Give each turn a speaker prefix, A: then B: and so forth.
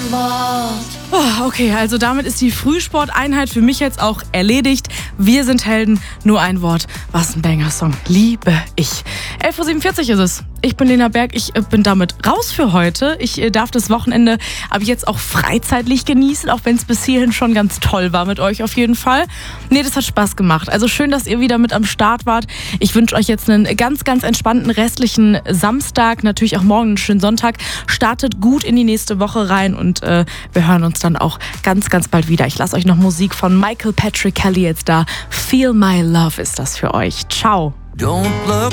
A: Okay, also damit ist die Frühsporteinheit für mich jetzt auch erledigt. Wir sind Helden, nur ein Wort. Was ein Banger-Song. Liebe ich. 11.47 Uhr ist es. Ich bin Lena Berg, ich bin damit raus für heute. Ich darf das Wochenende aber jetzt auch freizeitlich genießen, auch wenn es bis hierhin schon ganz toll war mit euch auf jeden Fall. Nee, das hat Spaß gemacht. Also schön, dass ihr wieder mit am Start wart. Ich wünsche euch jetzt einen ganz, ganz entspannten restlichen Samstag, natürlich auch morgen einen schönen Sonntag. Startet gut in die nächste Woche rein und wir hören uns dann auch ganz, ganz bald wieder. Ich lasse euch noch Musik von Michael Patrick Kelly jetzt da. Feel My Love ist das für euch. Ciao.
B: Don't look